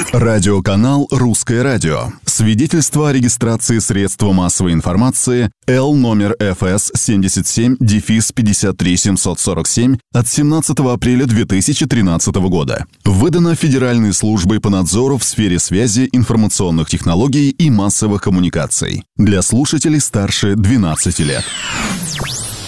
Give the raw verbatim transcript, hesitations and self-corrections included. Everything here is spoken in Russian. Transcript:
Радиоканал «Русское радио». Свидетельство о регистрации средства массовой информации Л номер эф эс семьдесят семь пятьдесят три семьсот сорок семь от семнадцатого апреля две тысячи тринадцатого года. Выдано Федеральной службой по надзору в сфере связи, информационных технологий и массовых коммуникаций. Для слушателей старше двенадцати лет.